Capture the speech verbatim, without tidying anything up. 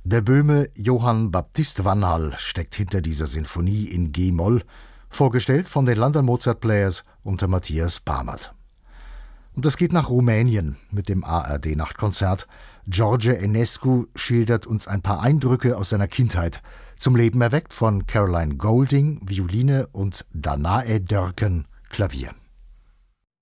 Der Böhme Johann Baptist Vanhal steckt hinter dieser Sinfonie in G-Moll, vorgestellt von den London Mozart Players unter Matthias Bamert. Und das geht nach Rumänien mit dem A R D-Nachtkonzert. George Enescu schildert uns ein paar Eindrücke aus seiner Kindheit, zum Leben erweckt von Caroline Golding, Violine, und Danae Dörken, Klavier.